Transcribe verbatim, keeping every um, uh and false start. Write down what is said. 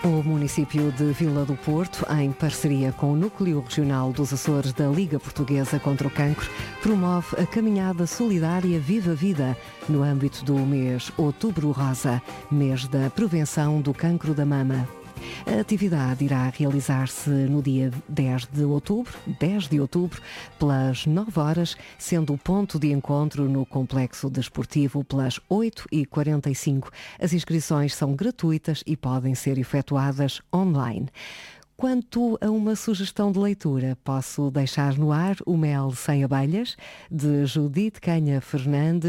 O município de Vila do Porto, em parceria com o Núcleo Regional dos Açores da Liga Portuguesa contra o Cancro, promove a caminhada solidária Viva Vida no âmbito do mês Outubro Rosa, mês da prevenção do cancro da mama. A atividade irá realizar-se no dia dez de outubro, dez de outubro, pelas nove horas, sendo o ponto de encontro no Complexo Desportivo pelas oito e quarenta e cinco. As inscrições são gratuitas e podem ser efetuadas online. Quanto a uma sugestão de leitura, posso deixar no ar O Mel Sem Abelhas, de Judite Canha Fernandes,